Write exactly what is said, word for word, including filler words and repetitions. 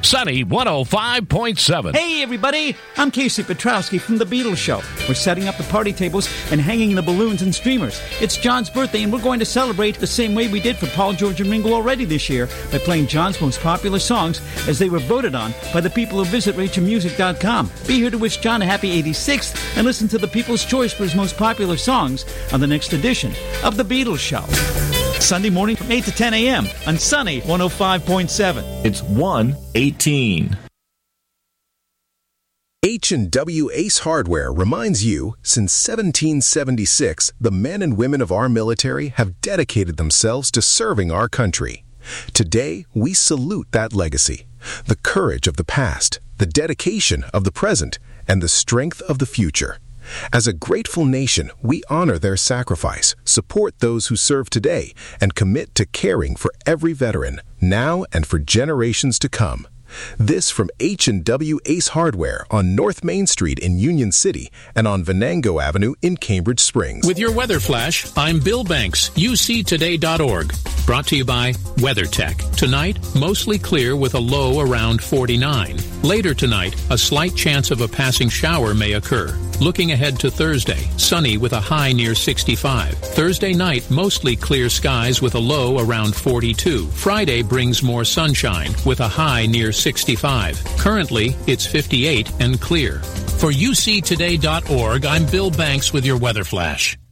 Sunny one oh five point seven. Hey, everybody. I'm Casey Petrowski from The Beatles Show. We're setting up the party tables and hanging the balloons and streamers. It's John's birthday, and we're going to celebrate the same way we did for Paul, George, and Ringo already this year by playing John's most popular songs as they were voted on by the people who visit Rachel Music dot com. Be here to wish John a happy eighty-sixth and listen to the People's Choice for his most popular songs on the next edition of The Beatles Show. Sunday morning from eight to ten a.m. on Sunny one oh five point seven. It's one eighteen. H and W Ace Hardware reminds you, since seventeen seventy-six, the men and women of our military have dedicated themselves to serving our country. Today, we salute that legacy, the courage of the past, the dedication of the present, and the strength of the future. As a grateful nation, we honor their sacrifice, support those who serve today, and commit to caring for every veteran, now and for generations to come. This from H and W Ace Hardware on North Main Street in Union City and on Venango Avenue in Cambridge Springs. With your weather flash, I'm Bill Banks, U C today dot org. Brought to you by WeatherTech. Tonight, mostly clear with a low around forty-nine. Later tonight, a slight chance of a passing shower may occur. Looking ahead to Thursday, sunny with a high near sixty-five. Thursday night, mostly clear skies with a low around forty-two. Friday brings more sunshine with a high near sixty-five. Currently, it's fifty-eight and clear. For U C today dot org, I'm Bill Banks with your weather flash.